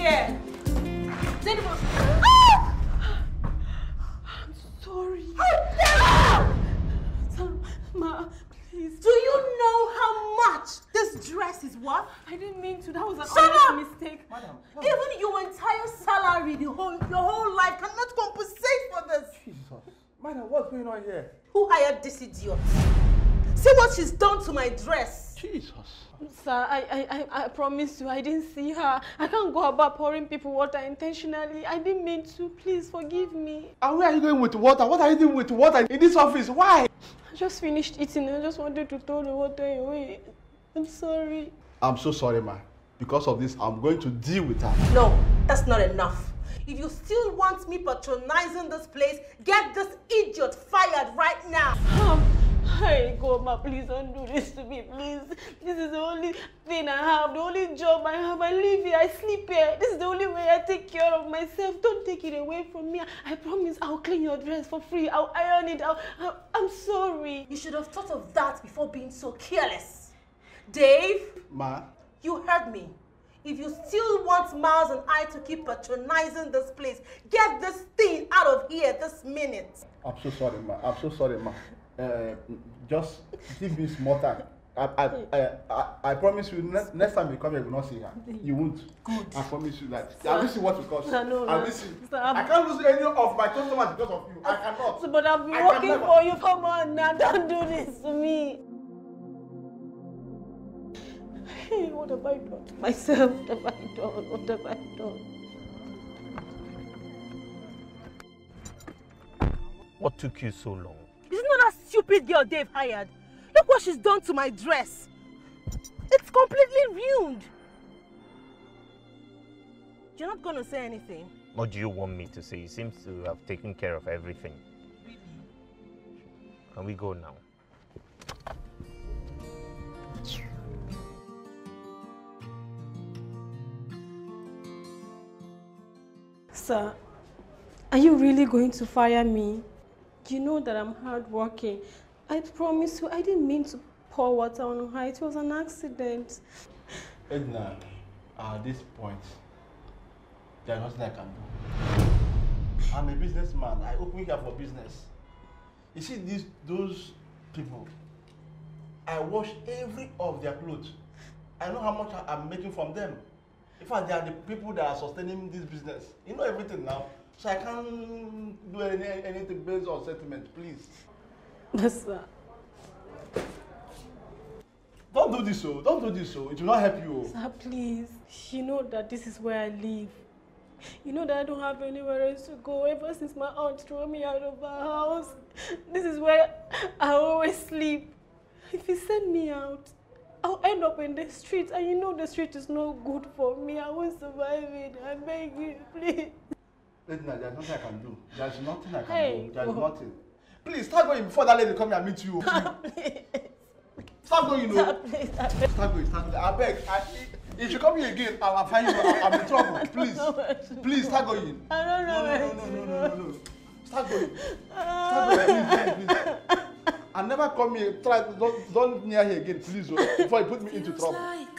here. I'm sorry. Ma, please. Do you know how much this dress is worth? I didn't mean to. That was an Shut up! honest mistake. Madam, Even your entire salary, your whole life cannot compensate for this. Jesus. Madam, what's going on here? Who hired this idiot? See what she's done to my dress. Jesus. Sir, I promise you, I didn't see her. I can't go about pouring people water intentionally. I didn't mean to. Please forgive me. And where are you going with water? What are you doing with water in this office? Why? I just finished eating. I just wanted to throw the water away. I'm sorry. I'm so sorry, ma. Because of this, I'm going to deal with her. No, that's not enough. If you still want me patronizing this place, get this idiot fired right now. Hey, God, ma, please don't do this to me, please. This is the only thing I have, the only job I have. I live here, I sleep here. This is the only way I take care of myself. Don't take it away from me. I promise I'll clean your dress for free. I'll iron it. I'm sorry. You should have thought of that before being so careless. Dave, Ma? you heard me. If you still want Miles and I to keep patronizing this place, get this thing out of here this minute. I'm so sorry, ma. I'm so sorry, ma. Just give me small time. I promise you, next time you come here, you will not see her. You won't. Good. I promise you that. I will see what it costs. No, I will see. I can't lose any of my customers because of you. I cannot. But I've been working for you. Come on now, don't do this to me. Hey, what have I done to myself? What have I done? What have I done? What took you so long? Is it not that stupid girl Dave hired? Look what she's done to my dress. It's completely ruined. You're not going to say anything? What do you want me to say? You seem to have taken care of everything. Really? Can we go now? Sir, are you really going to fire me? You know that I'm hardworking. I promise you, I didn't mean to pour water on her. It was an accident. Edna, at this point, there's nothing I can do. I'm a businessman. I open here for business. You see those people, I wash every of their clothes. I know how much I'm making from them. In fact, they are the people that are sustaining this business. You know everything now. So I can't do anything based on settlement, please. Yes, sir. Don't do this, so. Don't do this, so. It will not help you. Sir, please. You know that this is where I live. You know that I don't have anywhere else to go. Ever since my aunt threw me out of her house, this is where I always sleep. If you send me out, I'll end up in the street, and you know the street is no good for me. I won't survive it. I beg you, please. Edna, there's nothing I can do. There's nothing I can Hey, do. There's nothing. Please, start going before that lady come here and meet you. Please. Start going, you know. Please, Start going, start going. I beg. If you come here again, I'll find you. I'm in trouble. Please. Please, start going. I don't know. No. Start going. Start going, please. And never come here. Don't near here again, please. Before you put me into trouble.